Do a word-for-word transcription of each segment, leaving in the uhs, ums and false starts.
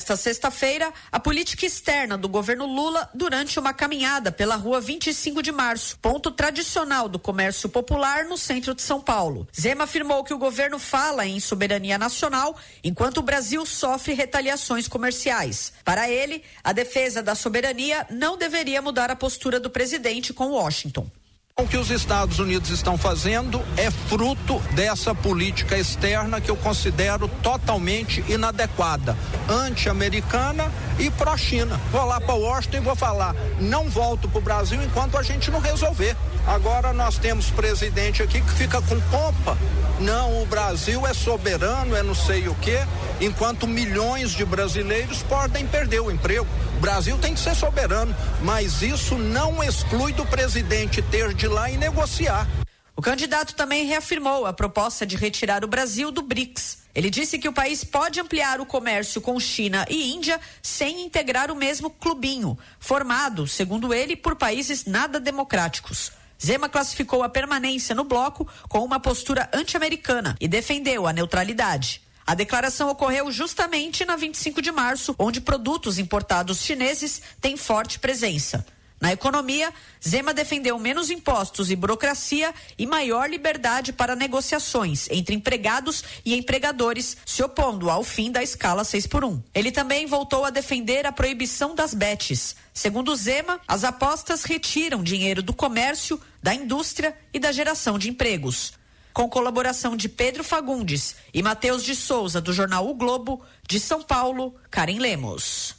nesta sexta-feira a política externa do governo Lula durante uma caminhada pela rua vinte e cinco de março, ponto tradicional do comércio popular no centro de São Paulo. Zema afirmou que o governo fala em soberania nacional enquanto o Brasil sofre retaliações comerciais. Para ele, a defesa da soberania não deveria mudar a postura do presidente com Washington. O que os Estados Unidos estão fazendo é fruto dessa política externa que eu considero totalmente inadequada, anti-americana e pró-China. Vou lá para Washington e vou falar, não volto para o Brasil enquanto a gente não resolver. Agora nós temos presidente aqui que fica com pompa. Não, o Brasil é soberano, é não sei o quê, enquanto milhões de brasileiros podem perder o emprego. O Brasil tem que ser soberano, mas isso não exclui do presidente ter de ir lá e negociar. O candidato também reafirmou a proposta de retirar o Brasil do BRICS. Ele disse que o país pode ampliar o comércio com China e Índia sem integrar o mesmo clubinho, formado, segundo ele, por países nada democráticos. Zema classificou a permanência no bloco com uma postura anti-americana e defendeu a neutralidade. A declaração ocorreu justamente na vinte e cinco de março, onde produtos importados chineses têm forte presença. Na economia, Zema defendeu menos impostos e burocracia e maior liberdade para negociações entre empregados e empregadores, se opondo ao fim da escala seis por um. Ele também voltou a defender a proibição das bets. Segundo Zema, as apostas retiram dinheiro do comércio, da indústria e da geração de empregos. Com colaboração de Pedro Fagundes e Matheus de Souza, do jornal O Globo, de São Paulo, Karen Lemos.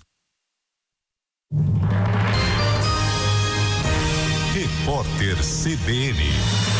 Repórter C B N.